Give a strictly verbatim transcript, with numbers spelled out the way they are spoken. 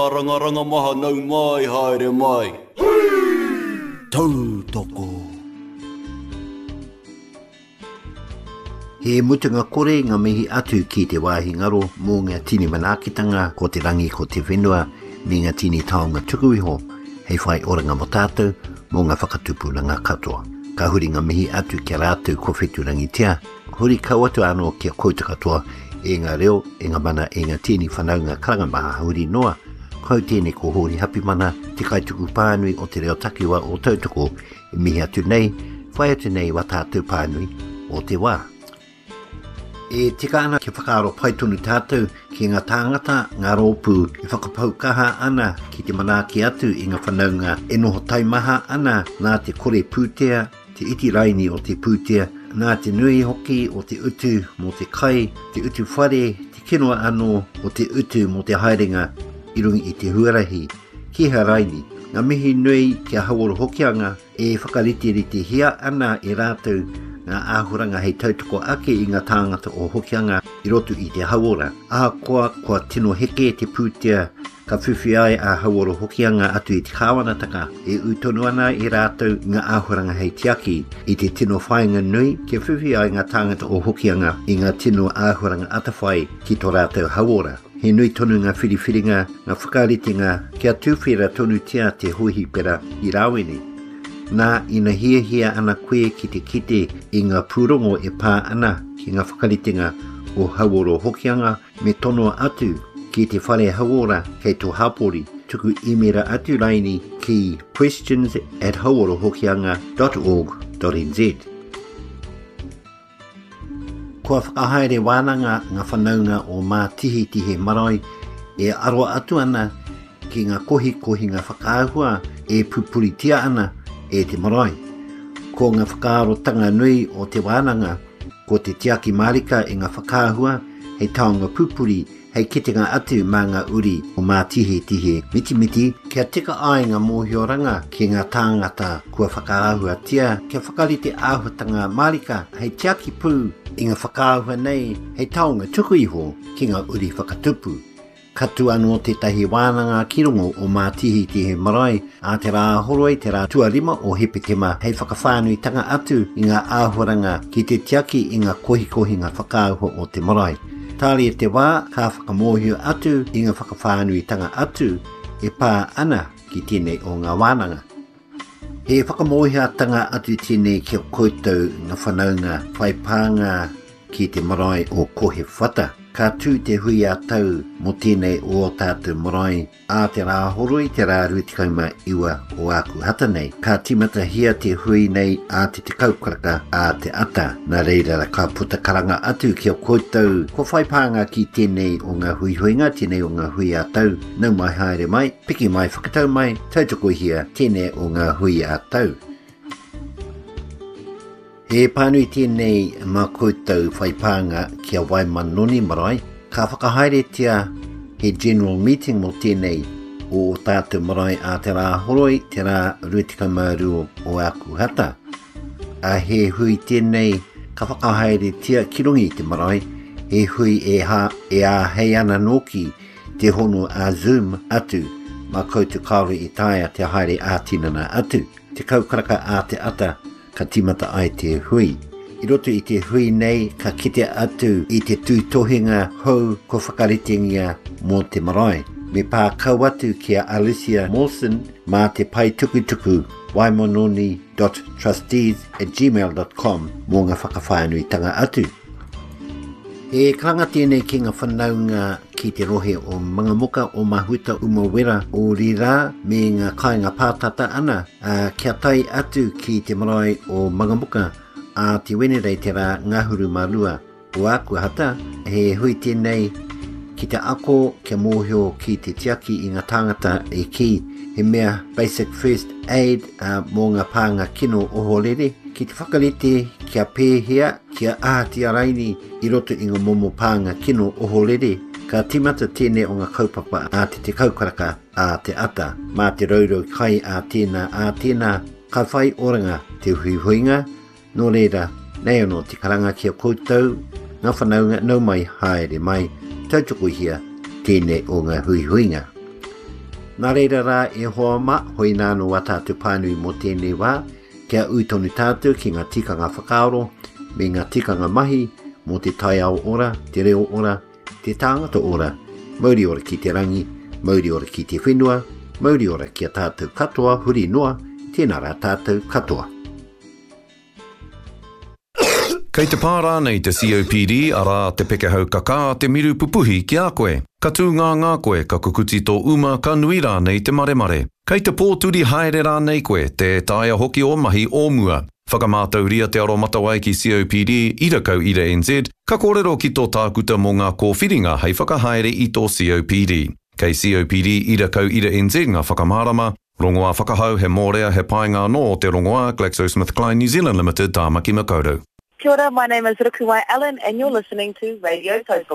Ranga maha nau mai haere mai. Tau toko. He mutunga kore ngā mihi atu ki te wāhi ngaro mō ngā tini manakitanga ko te rangi ko te whenua me ngā tini taonga tukuiho hei whai oranga mo tātou mō ngā whakatupu na ngā katoa. Ka huri ngā mihi atu kia rātou ko whetu rangi tia. Huri kawatu anō kia kouta katoa e ngā reo, e ngā mana, e ngā tini whanaunga karangamaha huri noa. Kau tēne ko hori hapi mana, te kaituku pānui o te reo takiwa o tautoko e mihi atu nei, whai atu nei wa tātou pānui o te wā. E tika ana ke whakaaro paitonu tātou ki ngā tāngata ngā rōpū e whakapau kaha ana ki te manaki atu i ngā whanaunga e noho taimaha ana nā te kore pūtea, te iti raini o te pūtea, nā te nui hoki o te utu mo te kai, te utu whare, te kinoa anō o te utu mo te haerenga i rungi i te huarahi, ki haraini, ngā mihi nui kia haworo hokianga e whakariti hia ana e rātou ngā āhuranga hei tautoko ake i ngā tāngata o hokianga i roto i te hawora. A koa koa tino heke te pūtea ka whiwhi ai a haworo hokianga atu i te kāwanataka e utonu ana i rātou ngā āhuranga hei tiaki i te tino whainga nui kia whiwhi ai ngā tāngata o hokianga i ngā tino āhuranga atawhai ki tō rātou hawora. He nui tonu ngā whiriwhiringa, ngā whakaritinga kia tūwhira tonu tia te huihi pera i rāwene. Nā ina hia hia ana koe ki te kite i ngā pūrongo e pā ana ki ngā whakaritinga o haworo hokianga me tono atu ki te whare hawora kei tō hapori tuku imera atu raini ki questions at haworohokianga dot org dot n z. Kua whakahaere wānanga ngā whanaunga o mā tihi tihe marae e aroa atu ana ki ngā kohi kohi ngā whakaahua e pupuritia ana e te marae. Ko ngā whakaarotanga nui o te wānanga, ko te tiaki marika e ngā whakaahua, hei taonga pupuri, hei kitenga atu mā ngā uri o mā tihe tihe miti miti, kia tika ai ngā mōhioranga ki ngā tāngata kua whakaahua tia, kia whakarite āhuatanga marika, hei tiaki pū i ngā whakaahua nei, hei taonga tuku iho ki ngā uri whakatupu. Katu anō te tahi wānanga kirongo o mā tihi tihe marae a te rā horoi te rā tuarima o hepekema hei whakawhānui tanga atu i ngā āhuranga ki te tiaki i ngā kohi kohi ngā whakaahua o te marae. Tāri e te wā ka whakamohio atu i ngā whakawhānui tanga atu e pā ana ki tēnei o ngā wānanga. He whakamohia tanga atu tēnei kia koutou ngā whanaunga whaipānga ki te marae o kohe whata. Ka tū te hui a tau mo tēnei o tātou marae a te rā horoi te rā ruitikauma iwa o aku hata nei. Ka timata hia te hui nei a te te kaukaraka a te ata. Nā reira ka puta karanga atu kia koutou. Ko whaipānga ki tēnei o ngā hui huinga, tēnei o ngā hui a tau. Nau mai haere mai, piki mai whakatau mai, tautoko hia tēnei o ngā hui a tau. He pānui tēnei mā koutou whaipānga kia Waimanoni marae, ka whakahaere tia he general meeting mo tēnei o tātou marae a te rā horoi, te rā ruitikaumāru o aku hata. A he hui tēnei ka whakahaere tia kirongi te marae, he hui e, ha, e a hei ana noki te hono a Zoom atu, mā koutou kaore i taia te haere a tinana atu, te kaukaraka a te ata, ka timata ai te hui. I roto i te hui nei, ka kite atu i te tūtohinga hou ko whakaritingia mō te marae. Me pā kau atu kia Alicia Mawson mā te pai tuku tuku waimanoni dot trustees at gmail dot com mō ngā whakawhānui tanga atu. E karanga tēnei ki ngā whanaunga ki te rohe o Mangamuka o Mahuta Umawera o Rira me ngā kāinga pātata ana a kia tai atu ki te marae o Mangamuka a te wenerei te rā ngahuru marua o aku hata he hui tēnei ki te ako kia mōhio ki te tiaki i ngā tāngata e ki he mea basic first aid a mō ngā pānga kino o holere ki te whakarite kia pēhea kia ātia raini i roto i ngā momo pānga kino o holere ka timata tēnei o ngā kaupapa a te te kaukaraka a te ata mā te rauro kai a tēnā a tēnā ka whai oranga te hui huinga no reira nei ono te karanga kia koutou ngā whanaunga nau mai haere mai tautoko hia tēnei o ngā hui huinga. Nā reira rā e hoa ma hoi nāno wa tātou pānui mō tēnei wā, kia ui tonu tātou ki ngā tikanga whakaaro, me ngā tikanga mahi, mō te tai ao ora, te reo ora, te tāngata ora, mauri ora ki te rangi, mauri ora ki te whenua, mauri ora ki a tātou katoa, huri noa, tēnā rā tātou katoa. Kei te pārā nei te C O P D ara te pekehau kaka te miru pupuhi ki a koe. Ka tū ngā ngā koe ka kukuti tō uma ka nui rā nei te maremare. Kei te pōturi haere rā nei koe te taia hoki o mahi o mua. Whakamātau ria te aro matawai ki C O P D ira kau ira N Z, ka kōrero ki tō tākuta mō ngā kōwhiringa hei whakahaere i tō C O P D. Kei C O P D ira kau ira N Z ngā whakamārama, rongoā whakahau he mōrea he painga no o te rongoā GlaxoSmithKline New Zealand Limited tāmaki makaurau. Kia ora, my name is Rukuwai Allen and you're listening to Radio Total.